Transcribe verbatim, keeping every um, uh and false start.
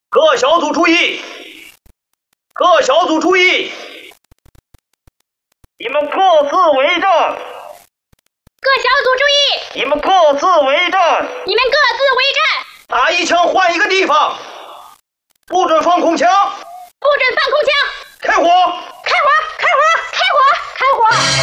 各小组注意！各小组注意！你们各自为战！ 各小组注意！ 你们各自为战！ 你们各自为战！ 打一枪换一个地方，不准放空枪！ 不准放空枪！ 开火！